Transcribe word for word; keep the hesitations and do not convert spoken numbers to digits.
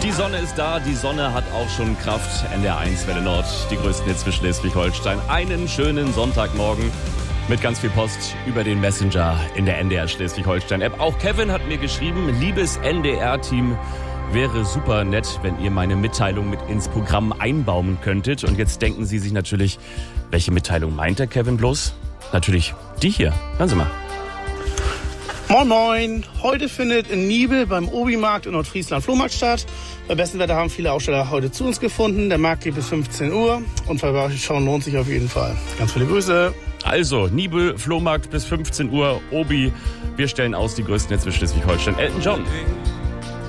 Die Sonne ist da, die Sonne hat auch schon Kraft. N D R eins Welle Nord, die größten Hits für Schleswig-Holstein. Einen schönen Sonntagmorgen mit ganz viel Post über den Messenger in der N D R Schleswig-Holstein-App. Auch Kevin hat mir geschrieben, liebes N D R-Team, wäre super nett, wenn ihr meine Mitteilung mit ins Programm einbauen könntet. Und jetzt denken Sie sich natürlich, welche Mitteilung meint der Kevin bloß? Natürlich die hier. Hören Sie mal. Moin Moin, heute findet in Niebel beim Obi-Markt in Nordfriesland Flohmarkt statt. Bei bestem Wetter haben viele Aussteller heute zu uns gefunden. Der Markt geht bis fünfzehn Uhr und vorbeischauen lohnt sich auf jeden Fall. Ganz viele Grüße. Also, Niebel, Flohmarkt bis fünfzehn Uhr, Obi. Wir stellen aus die größten Hits für Schleswig-Holstein. Elton John.